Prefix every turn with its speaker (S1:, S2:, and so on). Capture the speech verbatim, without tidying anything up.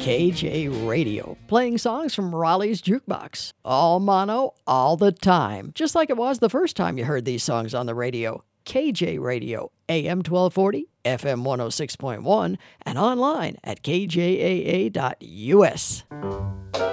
S1: K J Radio, playing songs from Raleigh's Jukebox. All mono, all the time. Just like it was the first time you heard these songs on the radio. K J Radio, A M twelve forty, F M one oh six point one, and online at K J A A dot U S.